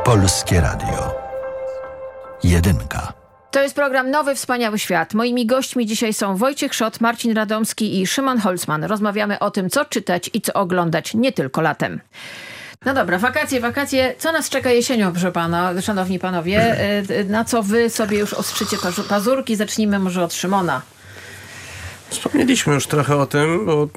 Polskie Radio. Jedynka. To jest program Nowy Wspaniały Świat. Moimi gośćmi dzisiaj są Wojciech Szot, Marcin Radomski i Szymon Holzman. Rozmawiamy o tym, co czytać i co oglądać nie tylko latem. No dobra, wakacje. Co nas czeka jesienią, proszę pana, szanowni panowie? Na co wy sobie już ostrzycie pazurki? Zacznijmy może od Szymona. Wspomnieliśmy już trochę o tym, bo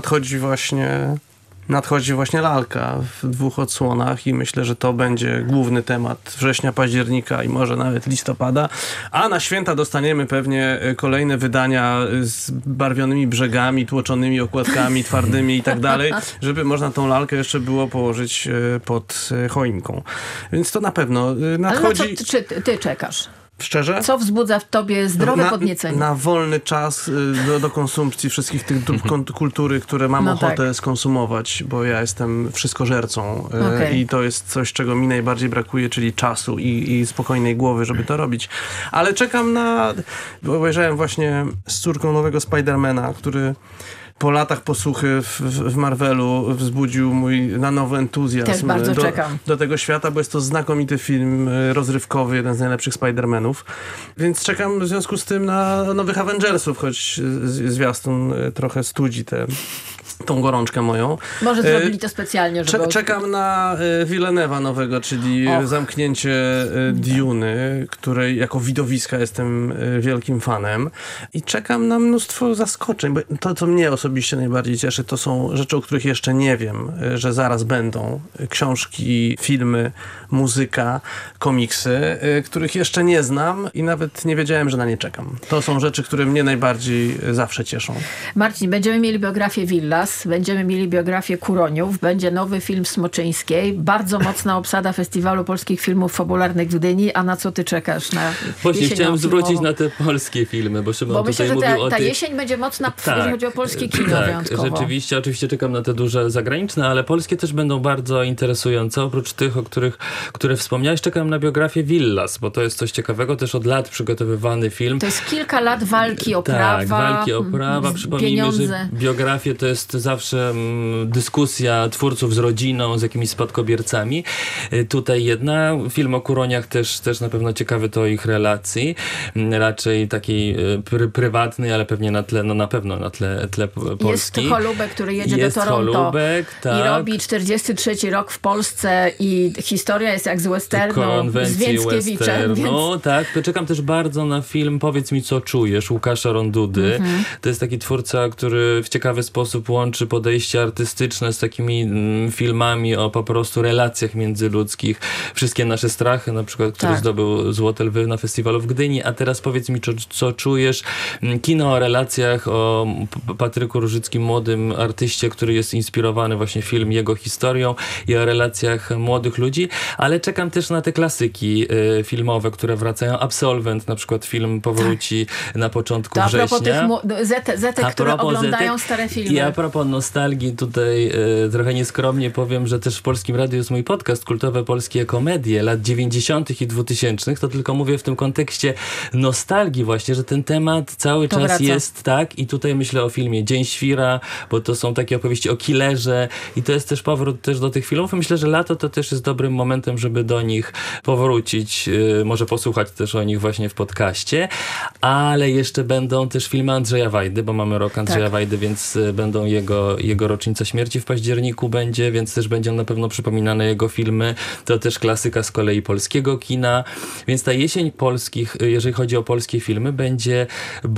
nadchodzi właśnie lalka w 2 odsłonach i myślę, że to będzie główny temat września, października i może nawet listopada. A na święta dostaniemy pewnie kolejne wydania z barwionymi brzegami, tłoczonymi okładkami, twardymi i tak dalej, żeby można tą lalkę jeszcze było położyć pod choinką. Więc to na pewno nadchodzi... Ale na co ty czekasz? Szczerze? Co wzbudza w tobie zdrowe podniecenie? Na wolny czas do konsumpcji wszystkich tych dóbr kultury, które mam ochotę skonsumować, bo ja jestem wszystkożercą i to jest coś, czego mi najbardziej brakuje, czyli czasu i spokojnej głowy, żeby to robić. Ale czekam bo obejrzałem właśnie z córką nowego Spidermana, który po latach posłuchy w Marvelu wzbudził mój na nowy entuzjazm. Też bardzo czekam. Do tego świata, bo jest to znakomity film rozrywkowy, jeden z najlepszych Spider-Manów. Więc czekam w związku z tym na nowych Avengersów, choć zwiastun trochę studzi tą gorączkę moją. Może zrobili to specjalnie, żeby... Czekam na Villeneuve'a nowego, czyli zamknięcie Duny, której jako widowiska jestem wielkim fanem. I czekam na mnóstwo zaskoczeń, bo to, co mnie osobiście najbardziej cieszy, to są rzeczy, o których jeszcze nie wiem, że zaraz będą. Książki, filmy, muzyka, komiksy, których jeszcze nie znam i nawet nie wiedziałem, że na nie czekam. To są rzeczy, które mnie najbardziej zawsze cieszą. Marcin, będziemy mieli biografię Villas, będziemy mieli biografię Kuroniów, będzie nowy film Smoczyńskiej, bardzo mocna obsada Festiwalu Polskich Filmów Fabularnych w Gdyni. A na co ty czekasz? Właśnie chciałem zwrócić na te polskie filmy, bo Szymon tutaj myślę, mówił że ta jesień będzie mocna, jeżeli chodzi o polskie kino wyjątkowo. Rzeczywiście, oczywiście czekam na te duże zagraniczne, ale polskie też będą bardzo interesujące. Oprócz tych, które wspomniałeś, czekam na biografię Villas, bo to jest coś ciekawego, też od lat przygotowywany film. To jest kilka lat walki o prawa. Tak, walki o prawa. Przypomnijmy, że biografie to jest zawsze dyskusja twórców z rodziną, z jakimiś spadkobiercami. Tutaj film o Kuroniach też na pewno ciekawy to ich relacji. Raczej takiej prywatnej, ale pewnie na tle Polski. Jest Holubek, który jedzie do Toronto i robi 43 rok w Polsce i historia jest jak z westernu, z Więckiewiczem. No tak, to czekam też bardzo na film Powiedz mi, co czujesz, Łukasza Rondudy. To jest taki twórca, który w ciekawy sposób łączy podejście artystyczne z takimi filmami o po prostu relacjach międzyludzkich. Wszystkie nasze strachy, na przykład, który zdobył Złote Lwy na festiwalu w Gdyni, a teraz Powiedz mi, co czujesz. Kino o relacjach, o Patryku Różyckim, młodym artyście, który jest inspirowany właśnie film jego historią i o relacjach młodych ludzi, ale czekam też na te klasyki filmowe, które wracają. Absolwent, na przykład film powróci na początku września. A propos tych zetek, które oglądają stare filmy. I a propos nostalgii, tutaj trochę nieskromnie powiem, że też w Polskim Radiu jest mój podcast Kultowe Polskie Komedie lat 90. i 2000. To tylko mówię w tym kontekście nostalgii właśnie, że ten temat cały czas jest, tak? I tutaj myślę o filmie Dzień Świra, bo to są takie opowieści o killerze i to jest też powrót też do tych filmów. Myślę, że lato to też jest dobrym momentem, żeby do nich powrócić. Może posłuchać też o nich właśnie w podcaście. Ale jeszcze będą też filmy Andrzeja Wajdy, bo mamy rok Andrzeja Wajdy, więc będą jego rocznica śmierci w październiku będzie, więc też będą na pewno przypominane jego filmy. To też klasyka z kolei polskiego kina. Więc ta jesień polskich, jeżeli chodzi o polskie filmy, będzie